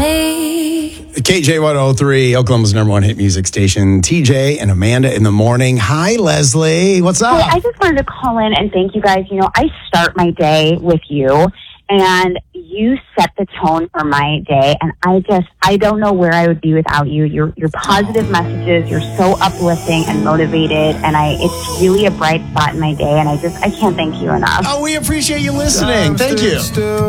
KJ103, Oklahoma's number one hit music station. TJ and Amanda in the morning. Hi, Leslie. What's up? Hey, I just wanted to call in and thank you guys. You know, I start my day with you, and you set the tone for my day, and I don't know where I would be without you. Your positive messages, you're so uplifting and motivated, and it's really a bright spot in my day, and I can't thank you enough. Oh, we appreciate you listening. Thank you.